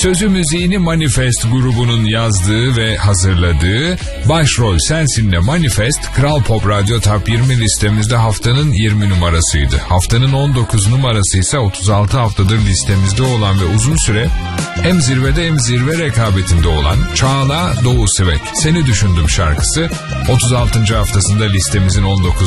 Sözü müziğini Manifest grubunun yazdığı ve hazırladığı Başrol Sensin'le Manifest, Kral Pop Radyo Top 20 listemizde haftanın 20 numarasıydı. Haftanın 19 numarası ise 36 haftadır listemizde olan ve uzun süre hem zirvede hem zirve rekabetinde olan Çağla Doğu Sivek, Seni Düşündüm şarkısı 36. haftasında listemizin 19